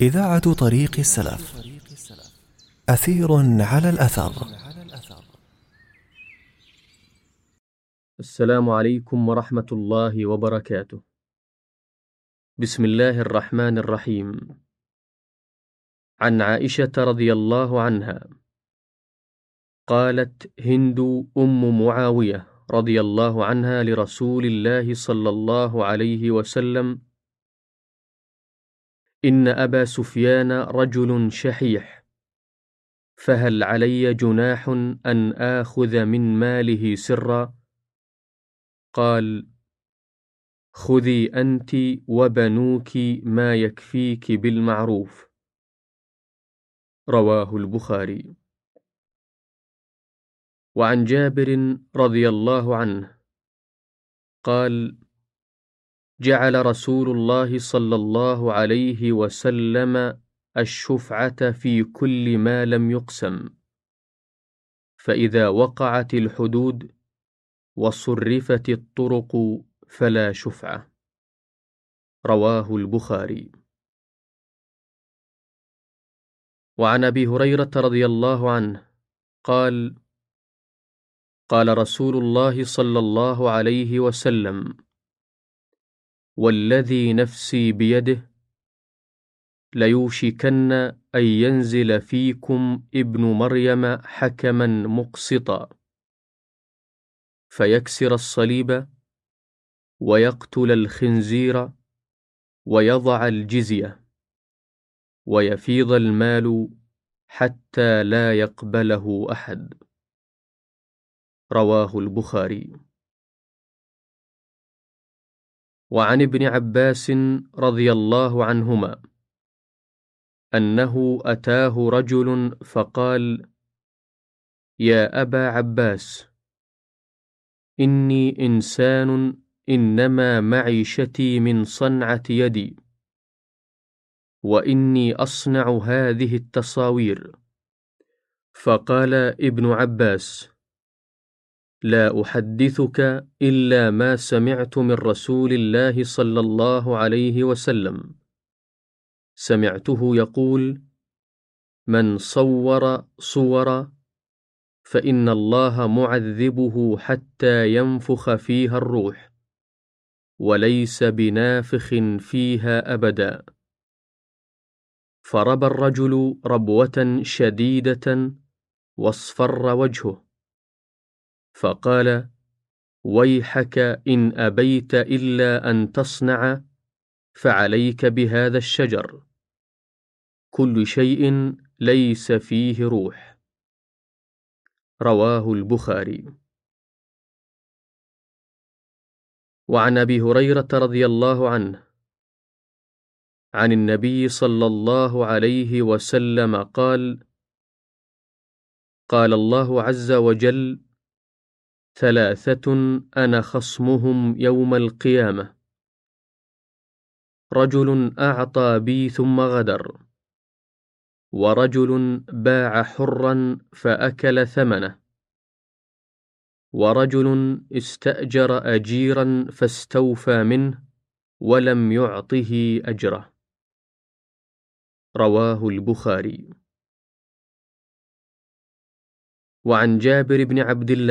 إذاعة طريق السلف. أثير على الأثر. السلام عليكم ورحمة الله وبركاته. بسم الله الرحمن الرحيم. عن عائشة رضي الله عنها قالت هند أم معاوية رضي الله عنها لرسول الله صلى الله عليه وسلم: إن أبا سفيان رجل شحيح، فهل علي جناح أن آخذ من ماله سرا؟ قال: خذي أنت وبنوك ما يكفيك بالمعروف. رواه البخاري. وعن جابر رضي الله عنه قال: جعل رسول الله صلى الله عليه وسلم الشفعة في كل ما لم يقسم، فإذا وقعت الحدود وصرفت الطرق فلا شفعة. رواه البخاري. وعن أبي هريرة رضي الله عنه قال: قال رسول الله صلى الله عليه وسلم: والذي نفسي بيده ليوشكن أن ينزل فيكم ابن مريم حكما مقسطا، فيكسر الصليب ويقتل الخنزير ويضع الجزية ويفيض المال حتى لا يقبله أحد. رواه البخاري. وعن ابن عباس رضي الله عنهما أنه أتاه رجل فقال: يا أبا عباس، إني إنسان إنما معيشتي من صنعة يدي، وإني أصنع هذه التصاوير. فقال ابن عباس: لا أحدثك إلا ما سمعت من رسول الله صلى الله عليه وسلم، سمعته يقول: من صور صورا فإن الله معذبه حتى ينفخ فيها الروح، وليس بنافخ فيها أبدا. فربى الرجل ربوة شديدة واصفر وجهه، فقال: ويحك إن أبيت إلا أن تصنع فعليك بهذا الشجر، كل شيء ليس فيه روح. رواه البخاري. وعن أبي هريرة رضي الله عنه عن النبي صلى الله عليه وسلم قال: قال الله عز وجل: ثلاثة أنا خصمهم يوم القيامة: رجل أعطى بي ثم غدر، ورجل باع حرا فأكل ثمنه، ورجل استأجر أجيرا فاستوفى منه ولم يعطه أجره. رواه البخاري. وعن جابر بن عبد الله